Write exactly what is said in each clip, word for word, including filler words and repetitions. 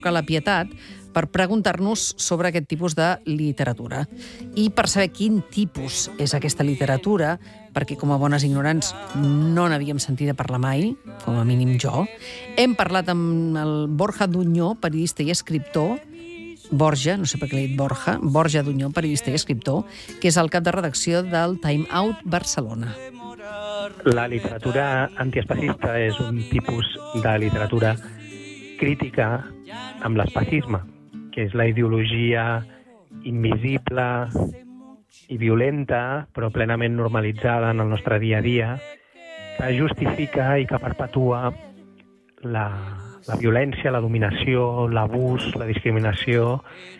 a la Pietat per preguntar-nos sobre aquest tipus de literatura. I per saber quin tipus és aquesta literatura, perquè com a bones ignorants no n'havíem sentit a parlar mai, com a mínim jo, hem parlat amb el Borja Duñó, periodista i escriptor, Borja, no sé per què l'he dit Borja, Borja Duñó, periodista i escriptor, que és el cap de redacció del Time Out Barcelona. La literatura antiespecista és un tipus de literatura crítica amb l'especisme, que és la ideologia invisible i violenta, però plenament normalitzada en el nostre dia a dia, que justifica i que perpetua la, la violència, la dominació, l'abús, la discriminació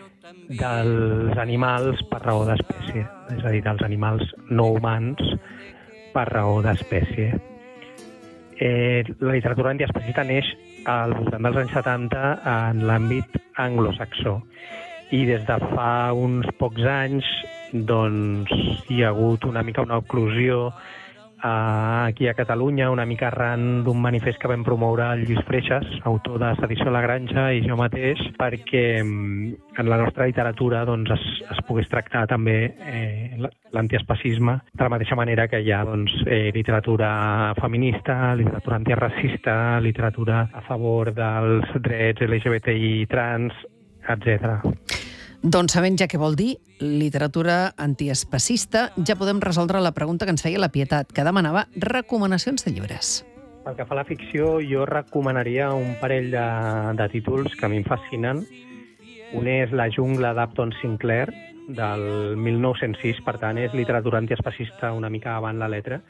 dels animals per raó d'espècie, és a dir, dels animals no humans per raó d'espècie. Eh, la literatura antiespecista neix al voltant dels anys setanta en l'àmbit anglosaxó i des de fa uns pocs anys doncs, hi ha hagut una mica una eclosió eh, aquí a Catalunya, una mica arran d'un manifest que vam promoure el Lluís Freixas, autor de Sedició a la Granja, i jo mateix, perquè en la nostra literatura doncs, es, es pogués tractar també eh, l'antiespecisme de la mateixa manera que hi ha doncs, eh, literatura feminista, literatura antiracista, literatura a favor dels drets L G B T I trans, etcètera. Doncs sabent ja què vol dir literatura antiespecista, ja podem resoldre la pregunta que ens feia la Pietat, que demanava recomanacions de llibres. Pel que fa a la ficció, jo recomanaria un parell de, de títols que a mi em fascinen. Un és La jungla d'Upton Sinclair, del mil nou-cents sis, per tant, és literatura antiespecista una mica avant la letra.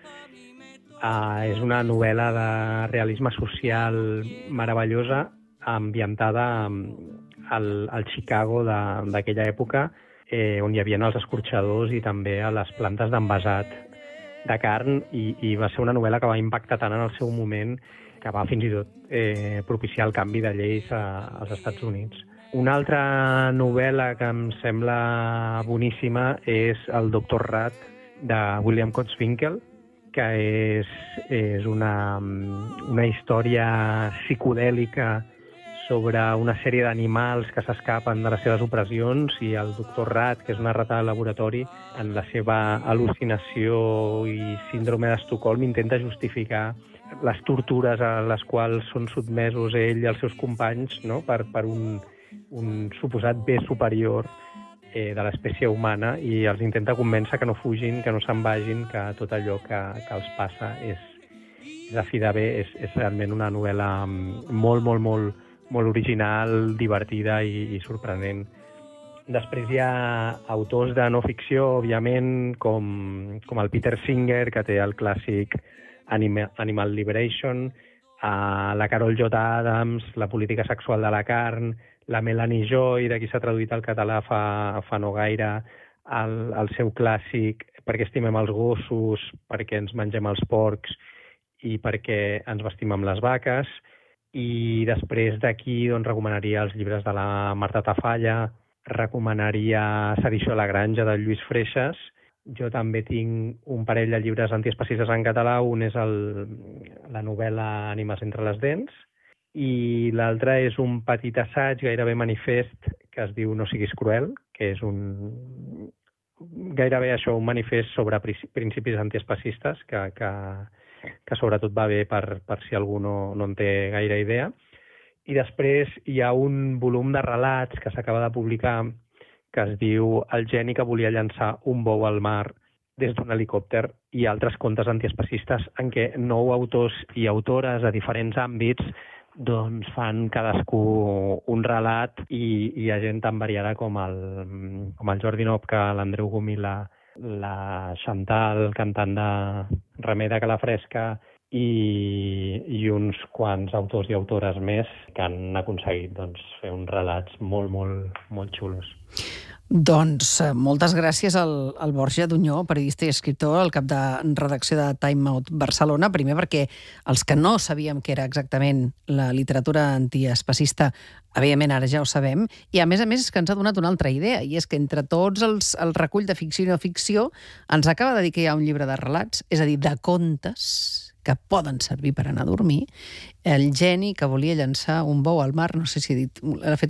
Uh, és una novel·la de realisme social meravellosa, ambientada al, al Chicago d'aquella època, eh, on hi havia els escorxadors i també a les plantes d'envasat de carn, i, i va ser una novel·la que va impactar tant en el seu moment que va fins i tot eh, propiciar el canvi de lleis a, als Estats Units. Una altra novel·la que em sembla boníssima és El doctor Rat, de William Kotzwinkle, que és, és una, una història psicodèlica sobre una sèrie d'animals que s'escapen de les seves opressions, i el doctor Rat, que és una rata de laboratori, en la seva al·lucinació i síndrome d'Estocolm intenta justificar les tortures a les quals són sotmesos ell i els seus companys, no? per, per un, un suposat bé superior eh, de l'espècie humana, i els intenta convèncer que no fugin, que no se'n vagin, que tot allò que, que els passa és, és a fi de bé. És, és realment una novel·la molt, molt, molt molt original, divertida i, i sorprenent. Després hi ha autors de no ficció, òbviament, com, com el Peter Singer, que té el clàssic Animal, Animal Liberation, uh, la Carol J. Adams, La política sexual de la carn, la Melanie Joy, de qui s'ha traduït al català fa, fa no gaire, el, el seu clàssic Perquè estimem els gossos, perquè ens mengem els porcs i perquè ens vestim amb les vaques. I després d'aquí doncs, recomanaria els llibres de la Marta Tafalla, recomanaria Sedició a la Granja, del Lluís Freixas. Jo també tinc un parell de llibres antiespecistes en català. Un és el, la novel·la Ànimes entre les dents, i l'altre és un petit assaig, gairebé manifest, que es diu No siguis cruel, que és un gairebé això, un manifest sobre principis antiespecistes, que, que que sobretot va bé per, per si algú no, no en té gaire idea. I després hi ha un volum de relats que s'acaba de publicar que es diu El geni que volia llançar un bou al mar des d'un helicòpter, i altres contes antiespecistes, en què nou autors i autores de diferents àmbits doncs fan cadascú un relat, i, i hi ha gent tan variada com el, com el Jordi Nopka, l'Andreu Gomila, la Chantal, cantant de Remei de Calafresca, i, i uns quants autors i autores més que han aconseguit doncs, fer uns relats molt, molt, molt xulos. Doncs moltes gràcies al, al Borja Duñó, periodista i escriptor, al cap de redacció de Time Out Barcelona, primer perquè els que no sabíem què era exactament la literatura antiespecista, evidentment ara ja ho sabem, i a més a més és que ens ha donat una altra idea, i és que entre tots els el recull de ficció i no ficció ens acaba de dir que hi ha un llibre de relats, és a dir, de contes, que poden servir per anar a dormir, el geni que volia llançar un bou al mar, no sé si he dit, ha fet